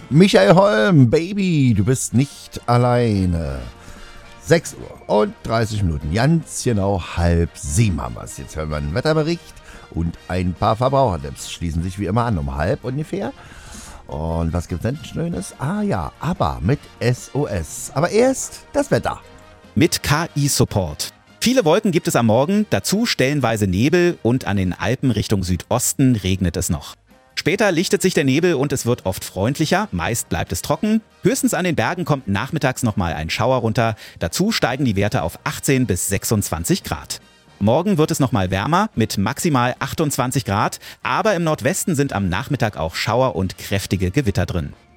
Michael Holm, Baby, du bist nicht alleine. 6 Uhr und 30 Minuten, ganz genau 6:30 haben wir es. Jetzt hören wir einen Wetterbericht und ein paar Verbrauchertipps schließen sich wie immer an, um 6:30 ungefähr. Und was gibt's denn Schönes? Ah ja, ABBA mit SOS. Aber erst das Wetter. Mit KI-Support. Viele Wolken gibt es am Morgen, dazu stellenweise Nebel und an den Alpen Richtung Südosten regnet es noch. Später lichtet sich der Nebel und es wird oft freundlicher, meist bleibt es trocken. Höchstens an den Bergen kommt nachmittags nochmal ein Schauer runter. Dazu steigen die Werte auf 18 bis 26 Grad. Morgen wird es nochmal wärmer mit maximal 28 Grad, aber im Nordwesten sind am Nachmittag auch Schauer und kräftige Gewitter drin.